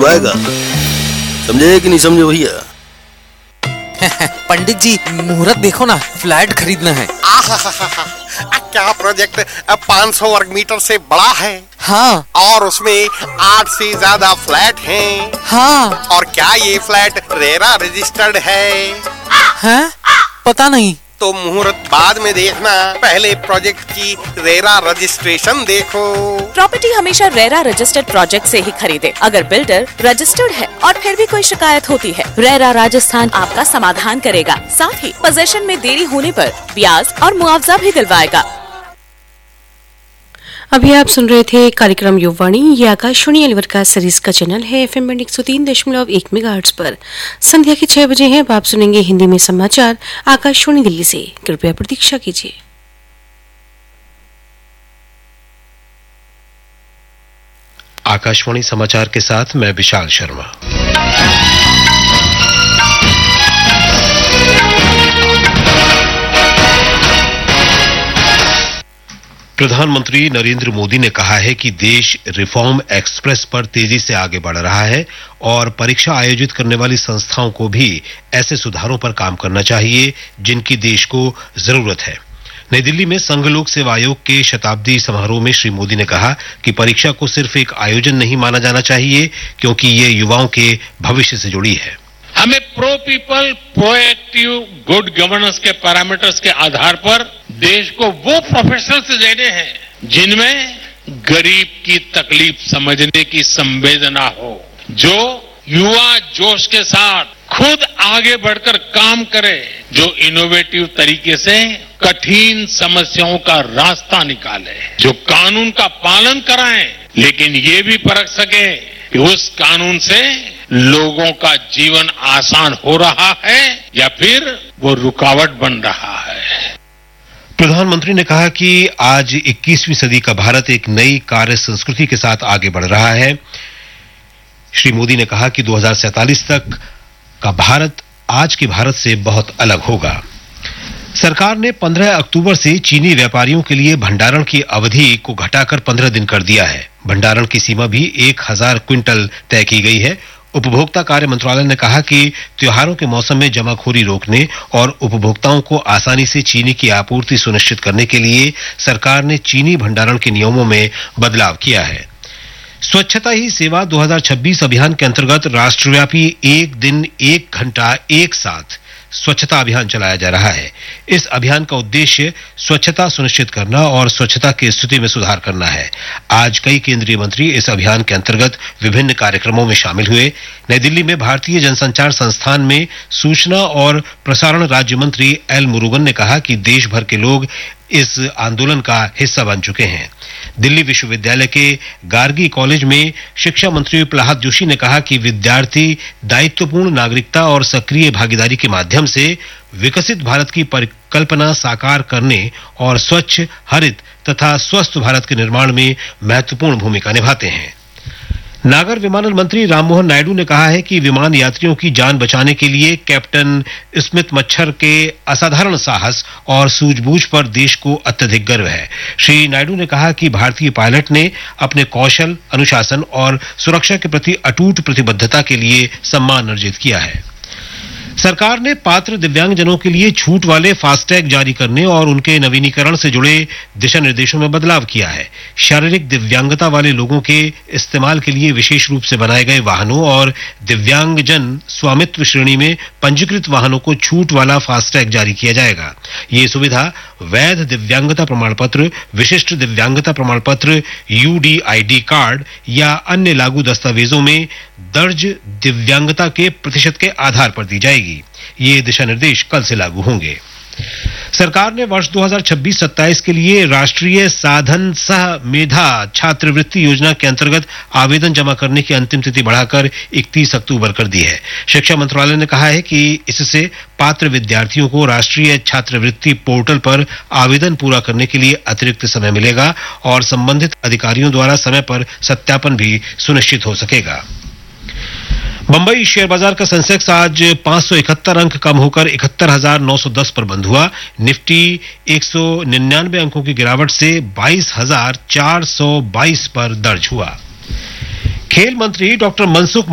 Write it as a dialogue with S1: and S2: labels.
S1: तो आएगा। समझे कि नहीं समझे भैया?
S2: पंडित जी मुहूर्त देखो ना, फ्लैट खरीदना है।
S3: क्या प्रोजेक्ट 500 वर्ग मीटर से बड़ा है?
S2: हाँ।
S3: और उसमें 8 से ज्यादा फ्लैट हैं।
S2: हाँ।
S3: और क्या ये फ्लैट रेरा रजिस्टर्ड है?
S2: हैं? पता नहीं।
S3: तो मुहूर्त बाद में देखना, पहले प्रोजेक्ट की रेरा रजिस्ट्रेशन देखो।
S4: प्रॉपर्टी हमेशा रेरा रजिस्टर्ड प्रोजेक्ट से ही खरीदे। अगर बिल्डर रजिस्टर्ड है और फिर भी कोई शिकायत होती है, रेरा राजस्थान आपका समाधान करेगा। साथ ही पोजेशन में देरी होने पर ब्याज और मुआवजा भी दिलवाएगा।
S5: अभी आप सुन रहे थे कार्यक्रम युववाणी। ये आकाशवाणी अलवर का सीरीज का चैनल है FM 103.1 मेगाहर्ट्ज पर। संध्या के 6 बजे हैं। अब आप सुनेंगे हिंदी में समाचार आकाशवाणी दिल्ली से। कृपया प्रतीक्षा कीजिए।
S6: आकाशवाणी समाचार के साथ मैं विशाल शर्मा। प्रधानमंत्री नरेंद्र मोदी ने कहा है कि देश रिफॉर्म एक्सप्रेस पर तेजी से आगे बढ़ रहा है और परीक्षा आयोजित करने वाली संस्थाओं को भी ऐसे सुधारों पर काम करना चाहिए जिनकी देश को जरूरत है। नई दिल्ली में संघ लोक सेवा आयोग के शताब्दी समारोह में श्री मोदी ने कहा कि परीक्षा को सिर्फ एक आयोजन नहीं माना जाना चाहिए, क्योंकि ये युवाओं के भविष्य से जुड़ी है।
S7: हमें pro people, proactive, good governance के पैरामीटर्स के आधार पर देश को वो प्रोफेशनल्स देने हैं जिनमें गरीब की तकलीफ समझने की संवेदना हो, जो युवा जोश के साथ खुद आगे बढ़कर काम करे, जो इनोवेटिव तरीके से कठिन समस्याओं का रास्ता निकाले, जो कानून का पालन कराएं लेकिन ये भी परख सके कि उस कानून से लोगों का जीवन आसान हो रहा है या फिर वो रुकावट बन रहा है।
S6: प्रधानमंत्री ने कहा कि आज 21वीं सदी का भारत एक नई कार्य संस्कृति के साथ आगे बढ़ रहा है। श्री मोदी ने कहा कि 2047 तक का भारत आज के भारत से बहुत अलग होगा। सरकार ने 15 अक्टूबर से चीनी व्यापारियों के लिए भंडारण की अवधि को घटाकर 15 दिन कर दिया है। भंडारण की सीमा भी 1000 क्विंटल तय की गई है। उपभोक्ता कार्य मंत्रालय ने कहा कि त्योहारों के मौसम में जमाखोरी रोकने और उपभोक्ताओं को आसानी से चीनी की आपूर्ति सुनिश्चित करने के लिए सरकार ने चीनी भंडारण के नियमों में बदलाव किया है। स्वच्छता ही सेवा 2026 अभियान के अंतर्गत राष्ट्रव्यापी एक दिन एक घंटा एक साथ स्वच्छता अभियान चलाया जा रहा है। इस अभियान का उद्देश्य स्वच्छता सुनिश्चित करना और स्वच्छता की स्थिति में सुधार करना है। आज कई केंद्रीय मंत्री इस अभियान के अंतर्गत विभिन्न कार्यक्रमों में शामिल हुए। नई दिल्ली में भारतीय जनसंचार संस्थान में सूचना और प्रसारण राज्य मंत्री एल मुरुगन ने कहा कि देश भर के लोग इस आंदोलन का हिस्सा बन चुके हैं। दिल्ली विश्वविद्यालय के गार्गी कॉलेज में शिक्षा मंत्री प्रहलाद जोशी ने कहा कि विद्यार्थी दायित्वपूर्ण नागरिकता और सक्रिय भागीदारी के माध्यम से विकसित भारत की परिकल्पना साकार करने और स्वच्छ, हरित तथा स्वस्थ भारत के निर्माण में महत्वपूर्ण भूमिका निभाते हैं। नागर विमानन मंत्री राममोहन नायडू ने कहा है कि विमान यात्रियों की जान बचाने के लिए कैप्टन स्मिथ मच्छर के असाधारण साहस और सूझबूझ पर देश को अत्यधिक गर्व है। श्री नायडू ने कहा कि भारतीय पायलट ने अपने कौशल, अनुशासन और सुरक्षा के प्रति अटूट प्रतिबद्धता के लिए सम्मान अर्जित किया है। सरकार ने पात्र दिव्यांगजनों के लिए छूट वाले फास्टैग जारी करने और उनके नवीनीकरण से जुड़े दिशा निर्देशों में बदलाव किया है। शारीरिक दिव्यांगता वाले लोगों के इस्तेमाल के लिए विशेष रूप से बनाए गए वाहनों और दिव्यांगजन स्वामित्व श्रेणी में पंजीकृत वाहनों को छूट वाला फास्टैग जारी किया जाएगा। ये सुविधा वैध दिव्यांगता प्रमाण पत्र, विशिष्ट दिव्यांगता प्रमाण पत्र, UDID कार्ड या अन्य लागू दस्तावेजों में दर्ज दिव्यांगता के प्रतिशत के आधार पर दी जाएगी। ये दिशा निर्देश कल से लागू होंगे। सरकार ने वर्ष 2026-27 के लिए राष्ट्रीय साधन सह मेधा छात्रवृत्ति योजना के अंतर्गत आवेदन जमा करने की अंतिम तिथि बढ़ाकर 31 अक्टूबर कर दी है। शिक्षा मंत्रालय ने कहा है कि इससे पात्र विद्यार्थियों को राष्ट्रीय छात्रवृत्ति पोर्टल पर आवेदन पूरा करने के लिए अतिरिक्त समय मिलेगा और संबंधित अधिकारियों द्वारा समय पर सत्यापन भी सुनिश्चित हो सकेगा। बंबई शेयर बाजार का सेंसेक्स आज 571 अंक कम होकर 71,910 पर बंद हुआ। निफ्टी 199 अंकों की गिरावट से 22,422 पर दर्ज हुआ। खेल मंत्री डॉक्टर मनसुख